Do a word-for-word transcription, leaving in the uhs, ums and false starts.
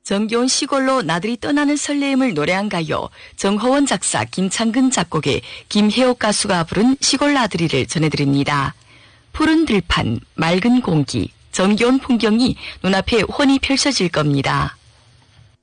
정겨운 시골로 나들이 떠나는 설레임을 노래한 가요. 정호원 작사, 김창근 작곡의 김혜옥 가수가 부른 시골 나들이를 전해드립니다. 푸른 들판, 맑은 공기, 정겨운 풍경이 눈앞에 훤히 펼쳐질 겁니다.